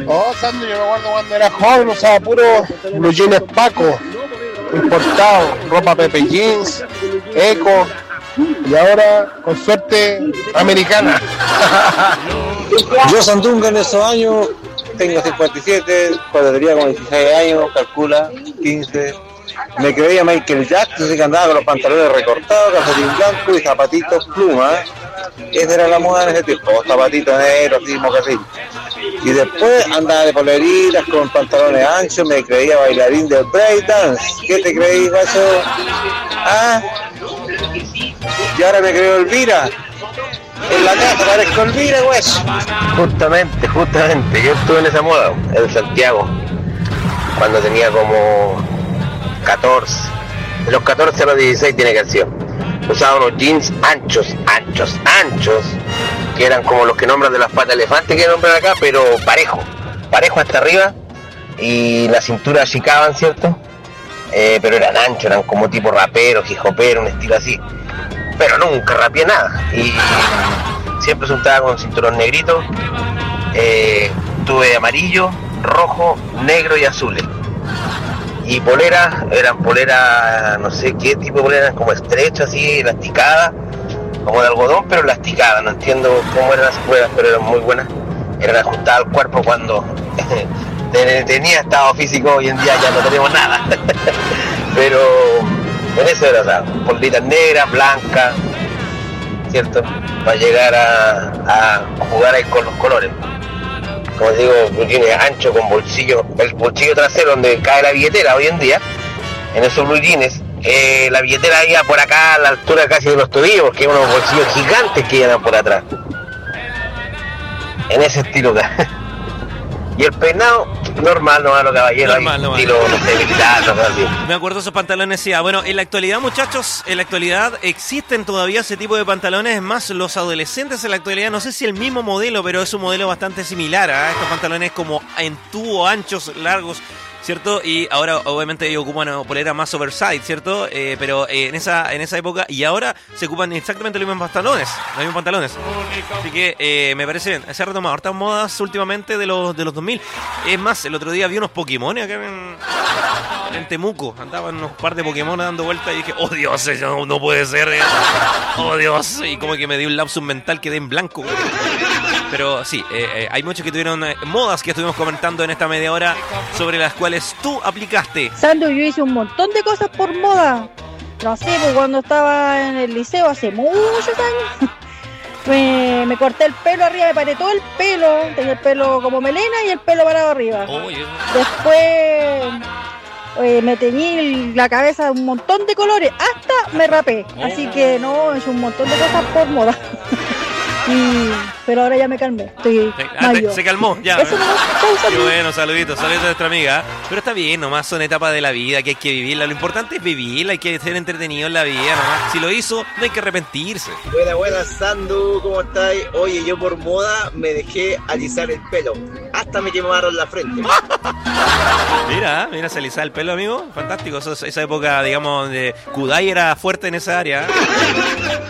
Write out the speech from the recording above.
Oh, Sandy, yo me acuerdo cuando era joven, usaba puro blue jeans Paco, importado, ropa Pepe Jeans, Eco, y ahora, con suerte, americana. Yo Sandunga en esos años, tengo 57, cuando tenía como 16 años, calcula, 15. Me creía Michael Jackson, así que andaba con los pantalones recortados, calcetín blanco y zapatitos pluma. Esa era la moda en ese tiempo, zapatitos negros, así, mocasín. Y después andaba de poleritas con pantalones anchos, me creía bailarín de breakdance. ¿Qué te creí, guacho? ¿Ah? Y ahora me creo Elvira. En la casa parezco Elvira, guacho. Justamente, yo estuve en esa moda, en Santiago, cuando tenía como 14. De los 14 a los 16 tiene que haber sido. Usaba unos jeans anchos, que eran como los que nombran de las patas de elefante que nombran acá, pero parejo hasta arriba, y la cintura achicaban, ¿cierto? Pero eran anchos, eran como tipo rapero, hip-hopero, un estilo así. Pero nunca rapeé nada, y siempre juntaba con cinturón negrito. Tuve amarillo, rojo, negro y azules. Y poleras, eran poleras, no sé qué tipo de poleras, como estrechas, así, elasticadas, como de algodón, pero elasticadas. No entiendo cómo eran las poleras, pero eran muy buenas. Eran ajustadas al cuerpo cuando tenía estado físico. Hoy en día ya no tenemos nada. Pero en eso era, o sea, poleritas negras, blancas, ¿cierto? Para llegar a jugar ahí con los colores. Como digo, tiene ancho con bolsillo, el bolsillo trasero donde cae la billetera hoy en día, en esos blue jeans, la billetera iba por acá a la altura casi de los tobillos, porque hay unos bolsillos gigantes que llegan por atrás. En ese estilo. Y el peinado, normal, los caballeros, estilo, no sé, militar, no sé, así. Me acuerdo de esos pantalones, sí. Bueno, en la actualidad, muchachos, existen todavía ese tipo de pantalones. Es más, los adolescentes en la actualidad, no sé si el mismo modelo, pero es un modelo bastante similar a estos pantalones como en tubo, anchos, largos, ¿cierto? Y ahora obviamente ellos ocupan polera más oversize, ¿cierto? Pero en esa época y ahora se ocupan exactamente los mismos pantalones. Así que me parece bien. Se ha retomado hartas modas últimamente de los 2000. Es más, el otro día vi unos Pokémon acá en Temuco. Andaban unos par de Pokémon dando vueltas y dije, oh Dios, eso no puede ser. Oh Dios. Y como que me dio un lapsus mental, quedé en blanco. Pero sí, hay muchos que tuvieron modas que estuvimos comentando en esta media hora sobre las cuales tú aplicaste. Sandro, yo hice un montón de cosas por moda. No sé, pues cuando estaba en el liceo hace muchos años, me corté el pelo arriba, me paré todo el pelo. Tenía el pelo como melena y el pelo parado arriba. Después me teñí la cabeza de un montón de colores, hasta me rapé. Así que no, hice un montón de cosas por moda. Pero ahora ya me calmé, se calmó, ya. Eso no, qué bueno, saluditos a nuestra amiga. Pero está bien, nomás son etapas de la vida que hay que vivirla. Lo importante es vivirla, hay que ser entretenido en la vida, nomás. Si lo hizo, no hay que arrepentirse. Buenas, Sandu, ¿cómo estáis? Oye, yo por moda me dejé alisar el pelo. Hasta me quemaron la frente. Mira, se alisaba el pelo, amigo. Fantástico, esa época, digamos, de Kudai era fuerte en esa área.